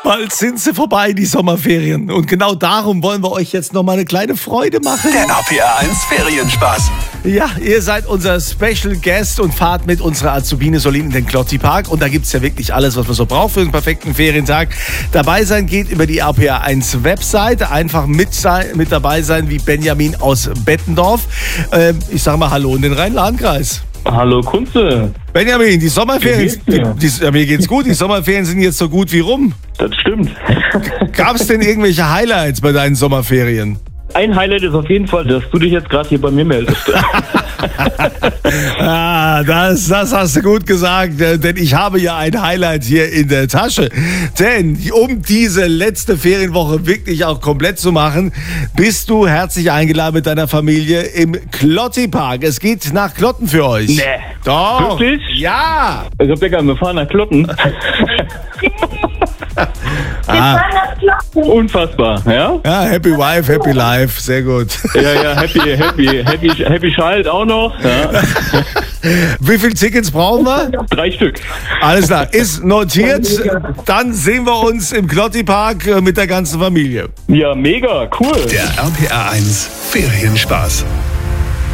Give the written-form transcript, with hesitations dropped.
Bald sind sie vorbei, die Sommerferien. Und genau darum wollen wir euch jetzt noch mal eine kleine Freude machen. Der RPR 1 Ferienspaß. Ja, ihr seid unser Special Guest und fahrt mit unserer Azubine Solin in den Klotti Park. Und da gibt es ja wirklich alles, was man so braucht für einen perfekten Ferientag. Dabei sein geht über die RPR 1 Webseite. Einfach mit dabei sein wie Benjamin aus Bettendorf. Ich sag mal Hallo in den Rhein-Lahn-Kreis. Hallo Kunze. Benjamin, die Sommerferien, mir geht's gut. Die Sommerferien sind jetzt so gut wie rum. Das stimmt. Gab es denn irgendwelche Highlights bei deinen Sommerferien? Ein Highlight ist auf jeden Fall, dass du dich jetzt gerade hier bei mir meldest. Das hast du gut gesagt, denn ich habe ja ein Highlight hier in der Tasche. Denn um diese letzte Ferienwoche wirklich auch komplett zu machen, bist du herzlich eingeladen mit deiner Familie im Klotti Park. Es geht nach Klotten für euch. Nee. Doch. Wirklich? Ja. Rebecca, wir fahren nach Klotten. Unfassbar, ja? Ja, happy wife, happy life, sehr gut. Ja, happy child auch noch. Ja. Wie viele Tickets brauchen wir? 3 Stück. Alles klar, ist notiert. Dann sehen wir uns im Klotti Park mit der ganzen Familie. Ja, mega, cool. Der RPR 1 Ferienspaß.